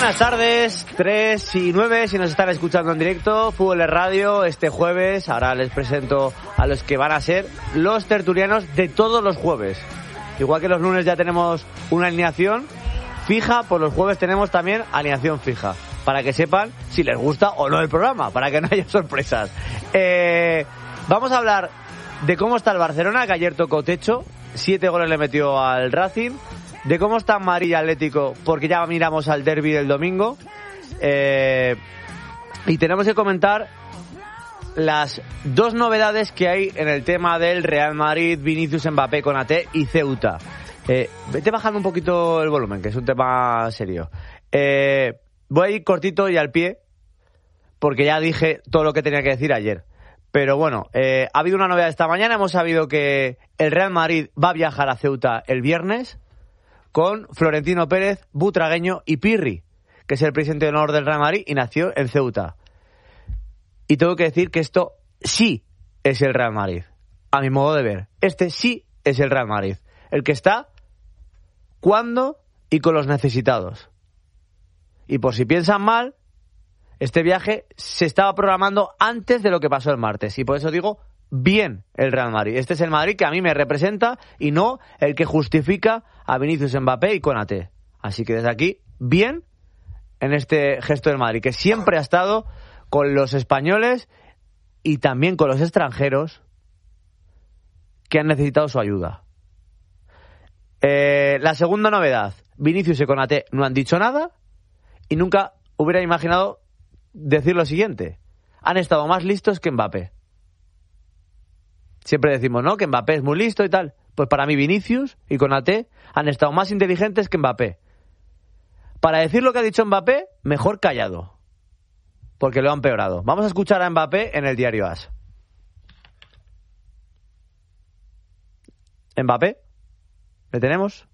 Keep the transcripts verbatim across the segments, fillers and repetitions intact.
Buenas tardes, tres y nueve, si nos están escuchando en directo, Fútbol de Radio, este jueves. Ahora les presento a los que van a ser los tertulianos de todos los jueves. Igual que los lunes ya tenemos una alineación fija, pues los jueves tenemos también alineación fija, para que sepan si les gusta o no el programa, para que no haya sorpresas. Eh, vamos a hablar de cómo está el Barcelona, que ayer tocó techo, siete goles le metió al Racing. De cómo está Madrid y Atlético, porque ya miramos al derbi del domingo. Eh, y tenemos que comentar las dos novedades que hay en el tema del Real Madrid, Vinicius, Mbappé, Konaté y Ceuta. Eh, vete bajando un poquito el volumen, que es un tema serio. Eh, voy a ir cortito y al pie, porque ya dije todo lo que tenía que decir ayer. Pero bueno, eh, ha habido una novedad esta mañana. Hemos sabido que el Real Madrid va a viajar a Ceuta el viernes, con Florentino Pérez, Butragueño y Pirri, que es el presidente de honor del Real Madrid y nació en Ceuta. Y tengo que decir que esto sí es el Real Madrid, a mi modo de ver. Este sí es el Real Madrid, el que está cuando y con los necesitados. Y por si piensan mal, este viaje se estaba programando antes de lo que pasó el martes, y por eso digo bien el Real Madrid. Este es el Madrid que a mí me representa y no el que justifica a Vinicius, Mbappé y Konaté. Así que desde aquí, bien en este gesto del Madrid, que siempre ha estado con los españoles y también con los extranjeros que han necesitado su ayuda. Eh, la segunda novedad, Vinicius y Konaté no han dicho nada y nunca hubiera imaginado decir lo siguiente: han estado más listos que Mbappé. Siempre decimos, ¿no?, que Mbappé es muy listo y tal. Pues para mí Vinicius y Konaté han estado más inteligentes que Mbappé. Para decir lo que ha dicho Mbappé, mejor callado, porque lo han empeorado. Vamos a escuchar a Mbappé en el diario AS. ¿Mbappé? ¿Le tenemos?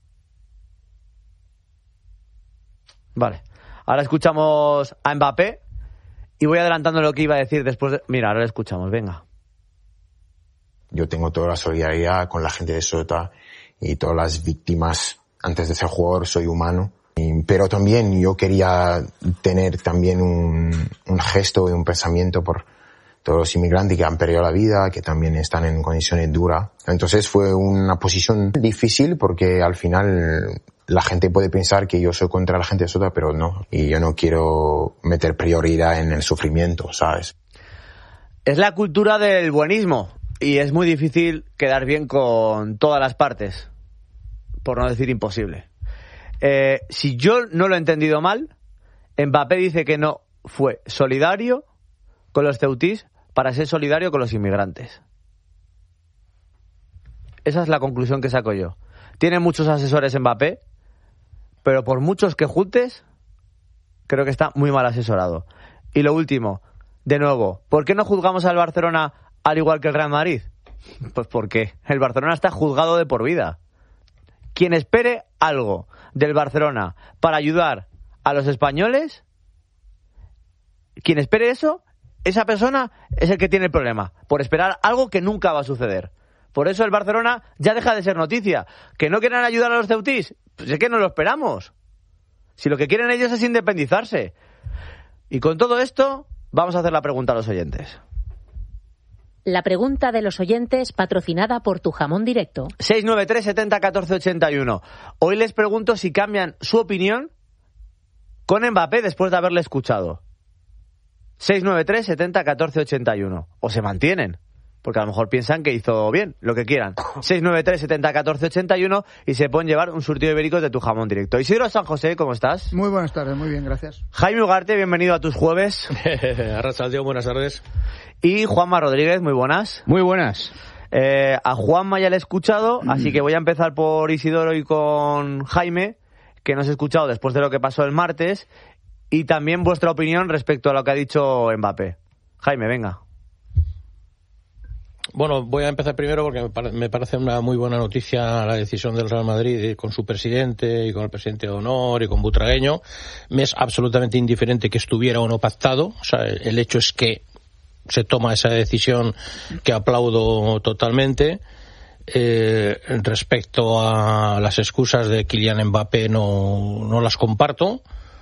Vale. Ahora escuchamos a Mbappé y voy adelantando lo que iba a decir después de... Mira, ahora lo escuchamos, venga. Yo tengo toda la solidaridad con la gente de Ceuta y todas las víctimas. Antes de ser jugador soy humano. Pero también yo quería tener también un, un gesto y un pensamiento por todos los inmigrantes que han perdido la vida, que también están en condiciones duras. Entonces fue una posición difícil porque al final la gente puede pensar que yo soy contra la gente de Ceuta, pero no. Y yo no quiero meter prioridad en el sufrimiento, ¿sabes? Es la cultura del buenismo. Y es muy difícil quedar bien con todas las partes, por no decir imposible. Eh, si yo no lo he entendido mal, Mbappé dice que no fue solidario con los ceutís para ser solidario con los inmigrantes. Esa es la conclusión que saco yo. Tiene muchos asesores Mbappé, pero por muchos que juntes, creo que está muy mal asesorado. Y lo último, de nuevo, ¿por qué no juzgamos al Barcelona al igual que el Real Madrid? Pues porque el Barcelona está juzgado de por vida. Quien espere algo del Barcelona para ayudar a los españoles, quien espere eso, esa persona es el que tiene el problema, por esperar algo que nunca va a suceder. Por eso el Barcelona ya deja de ser noticia. ¿Que no quieran ayudar a los ceutís? Pues es que no lo esperamos. Si lo que quieren ellos es independizarse. Y con todo esto, vamos a hacer la pregunta a los oyentes. La pregunta de los oyentes, patrocinada por Tu Jamón Directo. seis nueve tres, setenta, catorce, ochenta y uno. Hoy les pregunto si cambian su opinión con Mbappé después de haberle escuchado. seis nueve tres, setenta, catorce, ochenta y uno. O se mantienen, porque a lo mejor piensan que hizo bien, lo que quieran. seis nueve tres, setenta, catorce, ochenta y uno y se pueden llevar un surtido de ibéricos de Tu Jamón Directo. Isidro San José, ¿cómo estás? Muy buenas tardes, muy bien, gracias. Jaime Ugarte, bienvenido a tus jueves. Arrasaldeo, buenas tardes. Y Juanma Rodríguez, muy buenas. Muy buenas. Eh, a Juanma ya le he escuchado, así que voy a empezar por Isidoro y con Jaime, que nos he escuchado después de lo que pasó el martes, y también vuestra opinión respecto a lo que ha dicho Mbappé. Jaime, venga. Bueno, voy a empezar primero porque me, pare- me parece una muy buena noticia la decisión del Real Madrid con su presidente y con el presidente de honor y con Butragueño. Me es absolutamente indiferente que estuviera o no pactado. O sea, el hecho es que se toma esa decisión, que aplaudo totalmente. Eh, respecto a las excusas de Kylian Mbappé, no, no las comparto,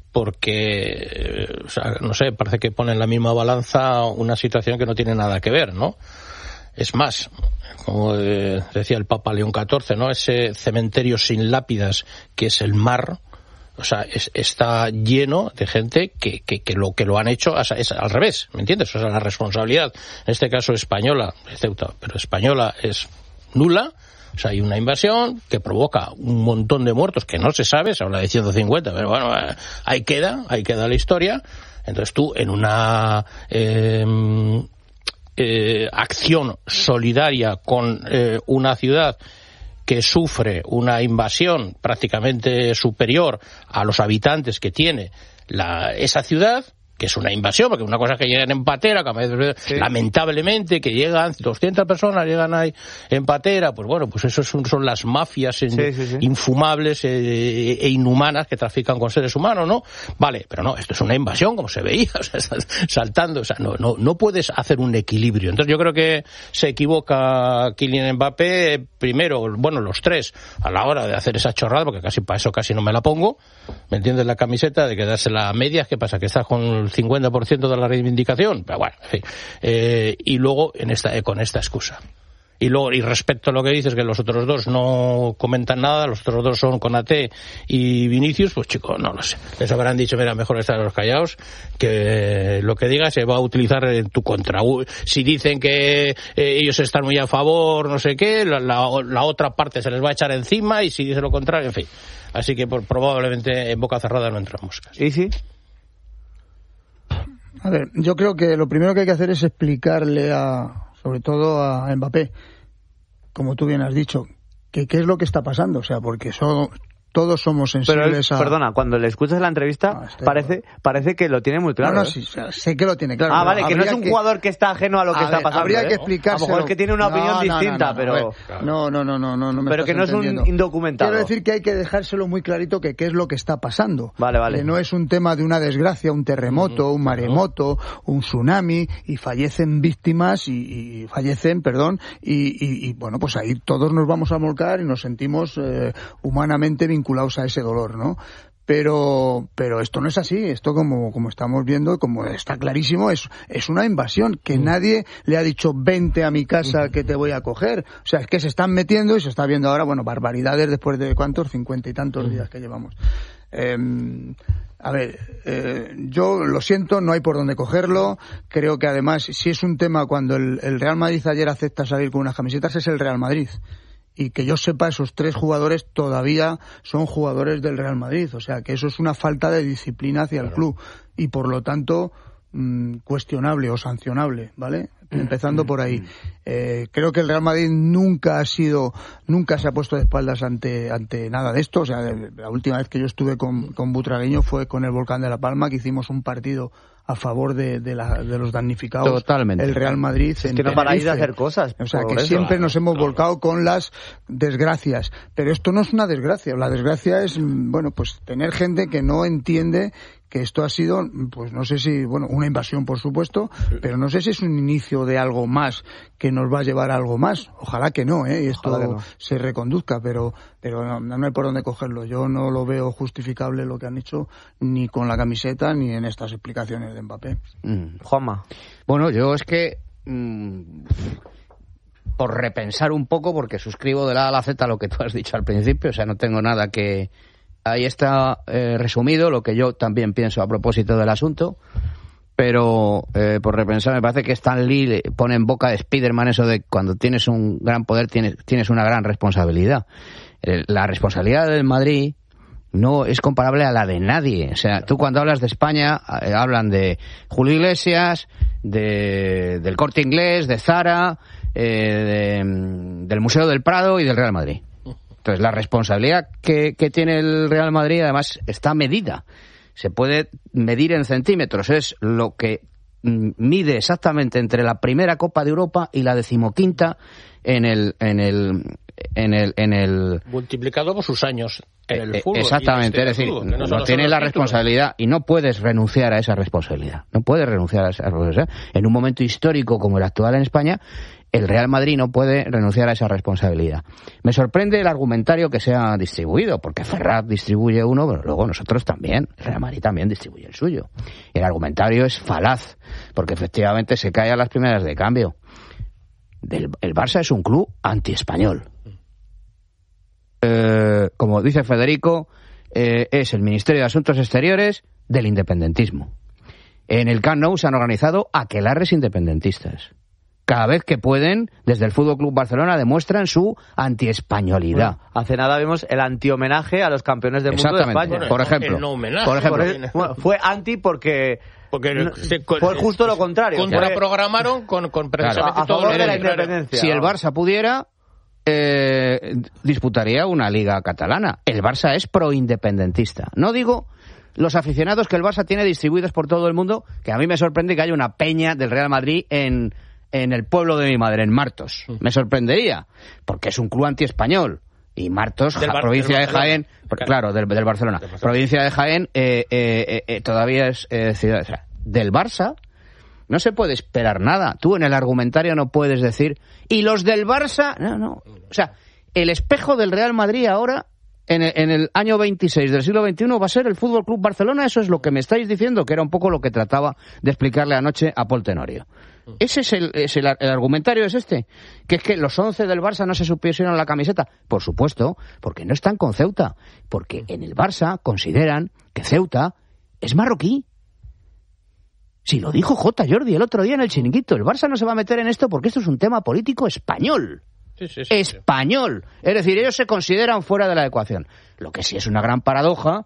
porque, o sea, no sé, parece que pone en la misma balanza una situación que no tiene nada que ver, ¿no? Es más, como eh, decía el Papa León catorce, ¿no? Ese cementerio sin lápidas que es el mar, o sea, es, está lleno de gente que, que, que lo que lo han hecho, o sea, es al revés, ¿me entiendes? O sea, la responsabilidad, en este caso española, Ceuta, pero española es nula. O sea, hay una invasión que provoca un montón de muertos que no se sabe, se habla de ciento cincuenta, pero bueno, ahí queda, ahí queda la historia. Entonces tú, en una eh, eh, acción solidaria con eh, una ciudad que sufre una invasión prácticamente superior a los habitantes que tiene la, esa ciudad, que es una invasión, porque una cosa es que llegan en patera, que sí. lamentablemente que llegan doscientas personas, llegan ahí en patera, pues bueno, pues eso son, son las mafias en, sí, sí, sí. infumables e, e inhumanas que trafican con seres humanos, ¿no? Vale, pero no, esto es una invasión, como se veía, o sea, saltando, o sea, no, no, no puedes hacer un equilibrio. Entonces yo creo que se equivoca Kylian Mbappé, primero, bueno, los tres, a la hora de hacer esa chorrada, porque casi para eso casi no me la pongo, ¿me entiendes? La camiseta, de quedársela a medias, ¿qué pasa? Que estás con el cincuenta por ciento de la reivindicación, pero bueno, en fin. Eh, y luego en esta, eh, con esta excusa. Y luego, y respecto a lo que dices, que los otros dos no comentan nada, los otros dos son Konaté y Vinicius, pues chicos, no lo sé. Les habrán dicho, mira, mejor estar los callados, que lo que digas se va a utilizar en tu contra. Si dicen que eh, ellos están muy a favor, no sé qué, la, la, la otra parte se les va a echar encima, y si dice lo contrario, en fin. Así que por, probablemente en boca cerrada no entran moscas. ¿Y sí? A ver, yo creo que lo primero que hay que hacer es explicarle a, sobre todo a Mbappé, como tú bien has dicho, que qué es lo que está pasando, o sea, porque son, todos somos sensibles Pero, a... Perdona, cuando le escuchas la entrevista, no, este parece no. parece que lo tiene muy claro. No, no, ¿eh? sí, sé que lo tiene claro. Ah, vale, que no es un que... jugador que está ajeno a lo que a está ver, pasando. Habría ¿eh? que explicárselo. A lo mejor es que tiene una opinión no, no, distinta, no, no, pero... No, no, no, no, no, no me Pero que no entendiendo. Es un indocumentado. Quiero decir que hay que dejárselo muy clarito que qué es lo que está pasando. Vale, vale. Que no es un tema de una desgracia, un terremoto, un maremoto, un tsunami, y fallecen víctimas, y, y fallecen, perdón, y, y, y bueno, pues ahí todos nos vamos a volcar y nos sentimos eh, humanamente vinculados a ese dolor, ¿no? Pero, pero esto no es así. Esto, como, como estamos viendo, como está clarísimo, es, es una invasión que mm. nadie le ha dicho vente a mi casa que te voy a coger. O sea, es que se están metiendo y se está viendo ahora, bueno, barbaridades después de cuántos, cincuenta y tantos mm. días que llevamos. Eh, a ver, eh, yo lo siento, no hay por dónde cogerlo. Creo que además, si es un tema cuando el, el Real Madrid ayer acepta salir con unas camisetas, es el Real Madrid. Y que yo sepa, esos tres jugadores todavía son jugadores del Real Madrid. O sea, que eso es una falta de disciplina hacia claro. el club. Y por lo tanto, mmm, cuestionable o sancionable, ¿vale? Empezando por ahí. Eh, creo que el Real Madrid nunca ha sido, nunca se ha puesto de espaldas ante, ante nada de esto. O sea, la última vez que yo estuve con, con Butragueño fue con el Volcán de La Palma, que hicimos un partido a favor de, de, la, de los damnificados. Totalmente. El Real Madrid. Es que no paráis de hacer cosas. O sea, que eso. siempre nos hemos volcado con las desgracias. Pero esto no es una desgracia. La desgracia es, bueno, pues tener gente que no entiende que esto ha sido, pues no sé si, bueno, una invasión, por supuesto, pero no sé si es un inicio de algo más que nos va a llevar a algo más. Ojalá que no, ¿eh? Y esto no. se reconduzca, pero pero no, no hay por dónde cogerlo. Yo no lo veo justificable lo que han hecho, ni con la camiseta, ni en estas explicaciones de Mbappé. Mm. Juanma. Bueno, yo es que... Mmm... por repensar un poco, porque suscribo de la A a la Z lo que tú has dicho al principio, o sea, no tengo nada que... Ahí está eh, resumido lo que yo también pienso a propósito del asunto, pero eh, por repensar me parece que Stan Lee pone en boca de Spiderman eso de cuando tienes un gran poder tienes, tienes una gran responsabilidad. Eh, la responsabilidad del Madrid no es comparable a la de nadie. O sea, tú cuando hablas de España, eh, hablan de Julio Iglesias, de, del Corte Inglés, de Zara, eh, de, del Museo del Prado y del Real Madrid. Entonces, la responsabilidad que, que tiene el Real Madrid, además, está medida. Se puede medir en centímetros. Es lo que mide exactamente entre la primera Copa de Europa y la decimoquinta en el en el en el en el multiplicado por sus años en el fútbol. Exactamente, es decir, no, no tiene la responsabilidad y no puedes renunciar a esa responsabilidad. No puedes renunciar a esa responsabilidad. En un momento histórico como el actual en España, el Real Madrid no puede renunciar a esa responsabilidad. Me sorprende el argumentario que se ha distribuido, porque Ferrat distribuye uno, pero luego nosotros también, el Real Madrid también distribuye el suyo. El argumentario es falaz, porque efectivamente se cae a las primeras de cambio. Del, el Barça es un club anti-español. Eh, como dice Federico, eh, es el Ministerio de Asuntos Exteriores del independentismo. En el Camp Nou se han organizado aquelarres independentistas. Cada vez que pueden, desde el Fútbol Club Barcelona demuestran su antiespañolidad. Bueno, hace nada vimos el anti-homenaje a los campeones del mundo de España. Bueno, por ejemplo, el no homenaje. Por ejemplo, por el, bueno, fue anti porque porque no, se, fue justo lo contrario. Contraprogramaron con, con precisamente claro, a todo favor lo de la contrario. independencia. Si el Barça pudiera, eh, disputaría una liga catalana. El Barça es proindependentista. No digo los aficionados que el Barça tiene distribuidos por todo el mundo, que a mí me sorprende que haya una peña del Real Madrid en, en el pueblo de mi madre, en Martos. Me sorprendería, porque es un club antiespañol. Y Martos, Del Bar- provincia del de Jaén, Barcelona. claro, del, del Barcelona. Del Barcelona. Provincia de Jaén eh, eh, eh, todavía es eh, ciudad. O sea, del Barça no se puede esperar nada. Tú en el argumentario no puedes decir, y los del Barça, no, no. O sea, el espejo del Real Madrid ahora, en el, en el año veintiséis del siglo veintiuno, va a ser el Fútbol Club Barcelona. Eso es lo que me estáis diciendo, que era un poco lo que trataba de explicarle anoche a Paul Tenorio. Ese es el, es el, el argumentario es este, que es que los once del Barça no se supusieron la camiseta. Por supuesto, porque no están con Ceuta, porque en el Barça consideran que Ceuta es marroquí. Si lo dijo J. Jordi el otro día en el Chiringuito, el Barça no se va a meter en esto porque esto es un tema político español. Sí, sí, sí, español. Es decir, ellos se consideran fuera de la ecuación. Lo que sí es una gran paradoja,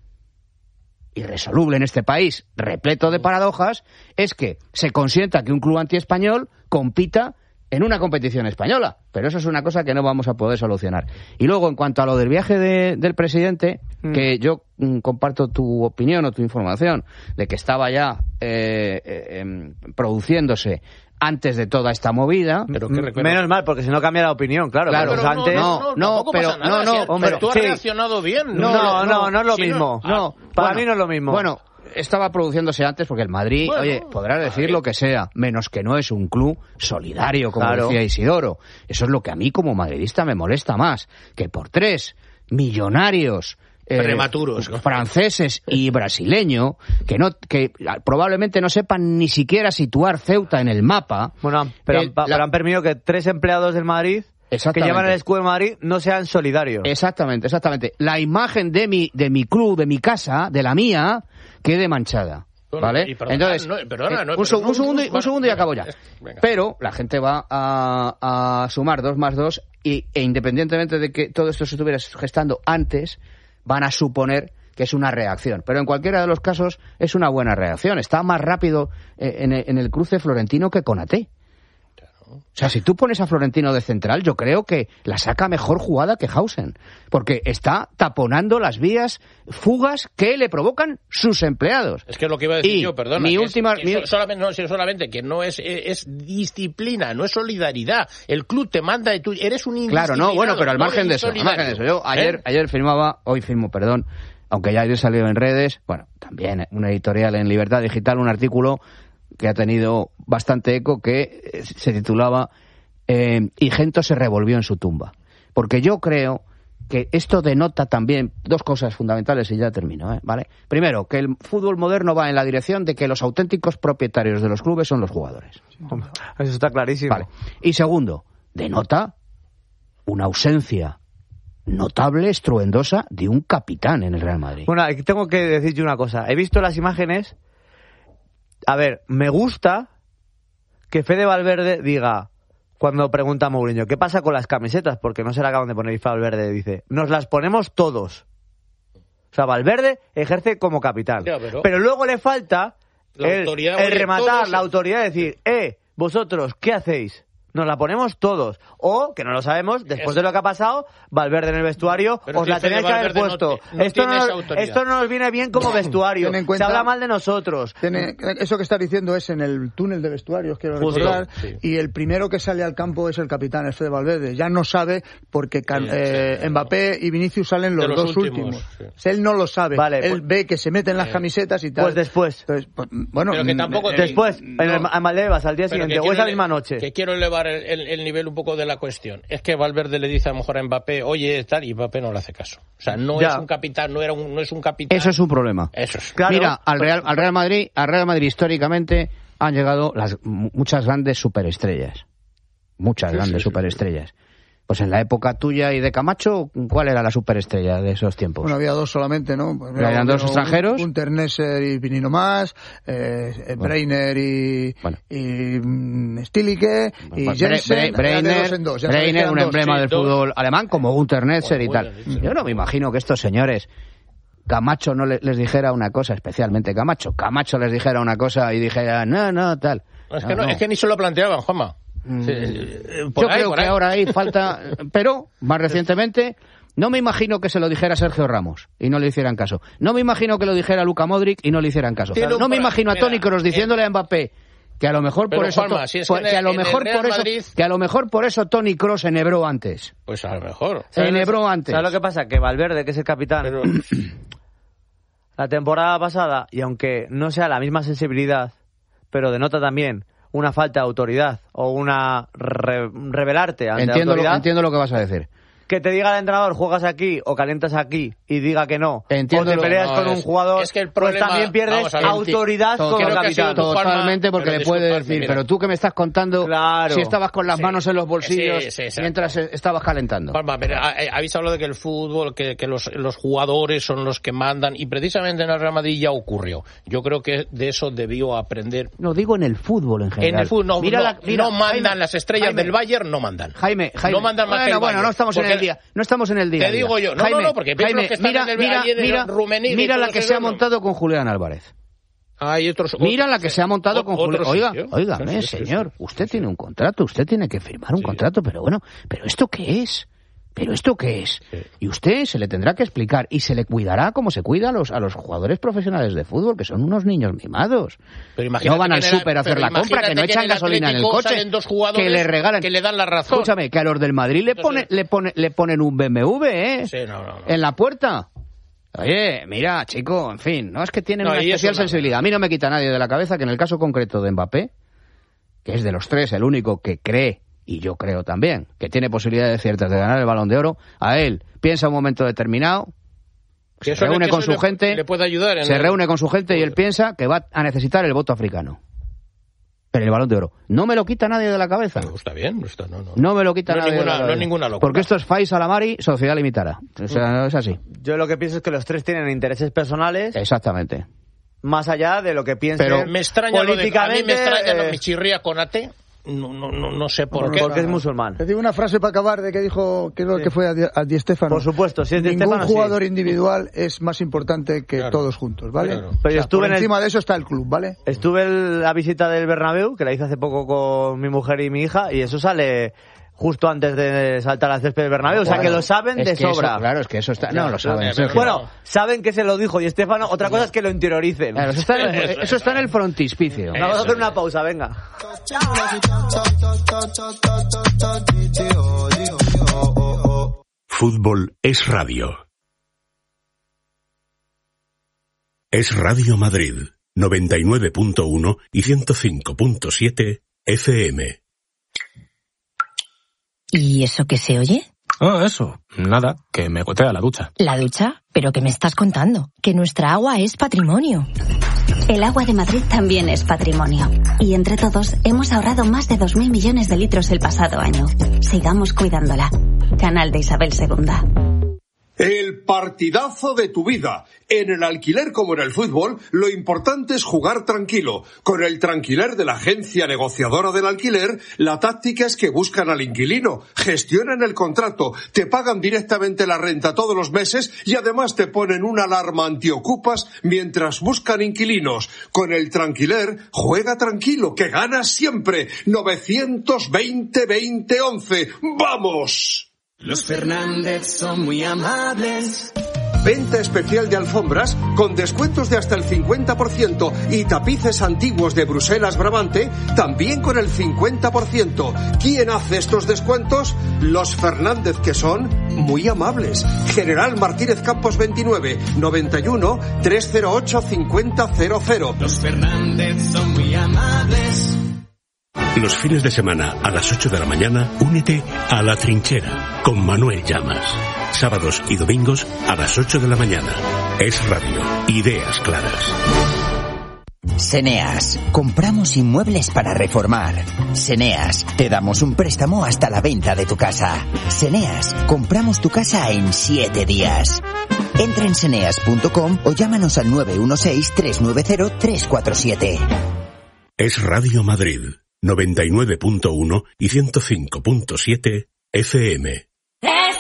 irresoluble en este país, repleto de paradojas, es que se consienta que un club antiespañol compita en una competición española. Pero eso es una cosa que no vamos a poder solucionar. Y luego, en cuanto a lo del viaje de, del presidente, mm. que yo mm, comparto tu opinión o tu información de que estaba ya eh, eh, eh, produciéndose antes de toda esta movida. Pero que recuerdo... Menos mal, porque si no cambia la opinión, claro. Claro, pero no, antes... no, no, no, no, pero pasa nada, no, no, si, hombre, pero tú has sí. reaccionado bien. No, no, no, no es lo si mismo. No, No, para bueno, mí no es lo mismo. Bueno, estaba produciéndose antes porque el Madrid, Bueno, oye, podrá decir vale. lo que sea, menos que no es un club solidario, como Claro. decía Isidoro. Eso es lo que a mí como madridista me molesta más, que por tres millonarios eh, Prematuros, ¿no? franceses y brasileños, que no que probablemente no sepan ni siquiera situar Ceuta en el mapa. Bueno, pero, el- pa- la- pero han permitido que tres empleados del Madrid que Exactamente. llevan el escudo del Madrid no sean solidarios. Exactamente, exactamente. La imagen de mi, de mi club, de mi casa, de la mía, quede manchada. Bueno, ¿Vale? y perdona, Entonces, no, perdona, eh, no, un, pero seg- no, un segundo, y- bueno, un segundo y venga, acabo ya. venga. Pero la gente va a, a sumar dos más dos y, e independientemente de que todo esto se estuviera gestando antes, van a suponer que es una reacción. Pero en cualquiera de los casos es una buena reacción. Está más rápido eh, en, el, en el cruce Florentino que Konaté. O sea, si tú pones a Florentino de central, yo creo que la saca mejor jugada que Hausen, porque está taponando las vías, fugas que le provocan sus empleados. Es que es lo que iba a decir Y yo, perdona. mi que última- es, que mi- so- solamente, no, sí, solamente que no es, es, es disciplina, no es solidaridad. El club te manda y tú eres un Claro, no, bueno, pero al no margen de eres eso, al margen de eso. Yo solidario. ayer, ¿Eh? ayer firmaba, hoy firmo, perdón, aunque ya ayer salió en redes, bueno, también una editorial en Libertad Digital, un artículo que ha tenido bastante eco que eh, se titulaba eh, y Gento se revolvió en su tumba. Porque yo creo que esto denota también dos cosas fundamentales y ya termino, ¿eh? ¿Vale? Primero, que el fútbol moderno va en la dirección de que los auténticos propietarios de los clubes son los jugadores. Eso está clarísimo. Vale. Y segundo, denota una ausencia notable, estruendosa, de un capitán en el Real Madrid. Bueno, aquí tengo que decirte una cosa. He visto las imágenes. A ver, me gusta que Fede Valverde diga, cuando pregunta a Mourinho, ¿qué pasa con las camisetas? Porque no se la acaban de poner y Valverde dice, nos las ponemos todos. O sea, Valverde ejerce como capitán. Ya, pero- pero luego le falta La el, autoridad, el oye, rematar, todos- la autoridad, decir, eh, vosotros, ¿qué hacéis? Nos la ponemos todos. O, que no lo sabemos, después es... de lo que ha pasado, Valverde en el vestuario, pero os la tenéis que haber puesto. No, no esto, no, esto no nos viene bien como vestuario. Se habla mal de nosotros. Tiene, eso que estás diciendo es en el túnel de vestuarios, quiero recordar, sí. Y el primero que sale al campo es el capitán, el Fede Valverde. Ya no sabe porque can, sí, eh, sí, Mbappé y Vinicius salen los, los dos últimos. últimos. Sí. Él no lo sabe. Vale, Él pues, ve que se meten las camisetas y tal. Pues después. Entonces, pues, bueno, pero que tampoco, después, no, en el, a Maldivas, al día siguiente, o esa misma noche. Que quiero elevar el, el, el nivel un poco de la cuestión. Es que Valverde le dice a lo mejor a Mbappé, oye, tal, y Mbappé no le hace caso. O sea, no ya. es un capitán, no era un, no es un capitán. Eso es un problema. Eso es. Claro. Mira, al Real, al Real Madrid, al Real Madrid históricamente han llegado las muchas grandes superestrellas. Muchas sí, grandes sí, superestrellas. Sí. Pues en la época tuya y de Camacho, ¿cuál era la superestrella de esos tiempos? Bueno, había dos solamente, ¿no? Pues mira, ¿Eran dos extranjeros? Un Ternesser y Vinino más, eh, bueno. Breiner y, bueno. y um, Stilicke, bueno, y Jensen. Bre Breiner, dos dos, Breiner un emblema sí, del dos. fútbol alemán, como un Ternesser bueno, y tal. Bueno, Yo no me imagino que estos señores... Camacho no les dijera una cosa, especialmente Camacho. Camacho les dijera una cosa y dijera, no, no, tal. No, es, que no, no. es que ni se lo planteaban, Juanma. Sí, Yo ahí, creo que ahí. ahora ahí falta... Pero, más recientemente, no me imagino que se lo dijera Sergio Ramos y no le hicieran caso. No me imagino que lo dijera Luka Modric y no le hicieran caso. Claro, no me imagino a Toni Kroos diciéndole a Mbappé que a lo mejor por eso Juanma, si es que, que a lo mejor por eso Madrid... que a lo mejor por eso Toni Kroos enhebró antes. Pues a lo mejor. Enhebró antes. ¿Sabes lo que pasa? Que Valverde, que es el capitán, pero... la temporada pasada, y aunque no sea la misma sensibilidad, pero denota también una falta de autoridad o una re revelarte ante entiendo la autoridad. Lo, entiendo lo que vas a decir. Que te diga el entrenador, juegas aquí o calientas aquí y diga que no, entiendo o te peleas no, con es, un jugador, es que el problema, pues también pierdes autoridad todo, como capitán. Totalmente, porque le puede decir, pero tú que me estás contando claro. si estabas con las sí. manos en los bolsillos sí, sí, mientras estabas calentando. Palma, pero habéis hablado de que el fútbol, que, que los, los jugadores son los que mandan, y precisamente en el Real Madrid ya ocurrió. Yo creo que de eso debió aprender. No, digo en el fútbol en general. En el fútbol no, mira no, la, mira, no mandan Jaime, las estrellas Jaime, del Bayern, no mandan. Jaime, Jaime. No mandan más bueno, que el bueno, Bayern. no estamos en el día. No estamos en el día. Te digo yo, no, Jaime, no, no, porque Jaime, los que están mira, en el, mira, en el mira, Rummenigge, mira la que se ha no. montado con Julián Álvarez. Hay otros, mira otros, la que se ha montado con Julián. Oiga, óigame, sí, sí, señor, sí, sí, usted sí, tiene un contrato, usted tiene que firmar un sí. contrato, pero bueno, ¿pero esto qué es? ¿Pero esto qué es? Sí. Y usted se le tendrá que explicar y se le cuidará como se cuida a los, a los jugadores profesionales de fútbol, que son unos niños mimados. Pero no van al súper a hacer la compra, que no echan gasolina en el coche, que le regalan, que le dan la razón. Escúchame, que a los del Madrid le, pone, le, pone, le ponen un B M W, ¿eh? Sí, no, no, no. En la puerta. Oye, mira, chico, en fin, no es que tienen no, una especial sensibilidad. A mí no me quita nadie de la cabeza que en el caso concreto de Mbappé, que es de los tres el único que cree, y yo creo también, que tiene posibilidades ciertas de ganar el Balón de Oro, a él piensa un momento determinado, se reúne con su gente, le puede ayudar se reúne con su gente y él piensa que va a necesitar el voto africano. Pero el Balón de Oro. No me lo quita nadie de la cabeza. No, está bien, no, está, no, no. no me lo quita no nadie ninguna, de la cabeza. No es ninguna locura. Porque esto es Faisal Amari, sociedad limitada. O sea, es así. Yo lo que pienso es que los tres tienen intereses personales. Exactamente. Más allá de lo que piensen Pero me extraña políticamente. Lo de, a mí me extraña eh, lo, mi chirría con Ate. No, no, no, no sé por bueno, qué. Porque es musulmán. Te digo una frase para acabar de que dijo que, sí. que fue a Di, a Di Stéfano. Por supuesto, si es Di Ningún Stéfano, jugador sí. individual es más importante que claro. todos juntos, ¿vale? Claro. Pero o sea, estuve por en encima el... de eso está el club, ¿vale? Estuve en la visita del Bernabéu, que la hice hace poco con mi mujer y mi hija, y eso sale justo antes de saltar al césped del Bernabéu, o sea, bueno, que lo saben de sobra. Eso, claro, es que eso está... No, lo saben. Sergio. Bueno, saben que se lo dijo Di Stéfano, otra cosa es que lo interioricen. Claro, eso, está en el, eso está en el frontispicio. Vamos a hacer una pausa, venga. Fútbol es radio. Es Radio Madrid, noventa y nueve punto uno y ciento cinco punto siete F M. ¿Y eso qué se oye? Oh, eso. Nada, que me gotea la ducha. ¿La ducha? ¿Pero qué me estás contando? Que nuestra agua es patrimonio. El agua de Madrid también es patrimonio. Y entre todos hemos ahorrado más de dos mil millones de litros el pasado año. Sigamos cuidándola. Canal de Isabel segunda. El partidazo de tu vida. En el alquiler como en el fútbol, lo importante es jugar tranquilo. Con el Tranquiler de la agencia negociadora del alquiler, la táctica es que buscan al inquilino, gestionan el contrato, te pagan directamente la renta todos los meses y además te ponen una alarma antiocupas mientras buscan inquilinos. Con el Tranquiler, juega tranquilo, que ganas siempre. novecientos veinte veinte once. ¡Vamos! Los Fernández son muy amables. Venta especial de alfombras con descuentos de hasta el cincuenta por ciento y tapices antiguos de Bruselas Brabante también con el cincuenta por ciento. ¿Quién hace estos descuentos? Los Fernández, que son muy amables. General Martínez Campos veintinueve, noventa y uno, trescientos ocho, cincuenta cero cero. Los Fernández son muy amables. Los fines de semana a las ocho de la mañana, únete a La Trinchera con Manuel Llamas. Sábados y domingos a las ocho de la mañana. Es Radio. Ideas claras. Seneas. Compramos inmuebles para reformar. Seneas. Te damos un préstamo hasta la venta de tu casa. Seneas. Compramos tu casa en siete días. Entra en seneas punto com o llámanos al nueve uno seis, tres nueve cero, tres cuatro siete. Es Radio Madrid. noventa y nueve punto uno y ciento cinco punto siete F M. Es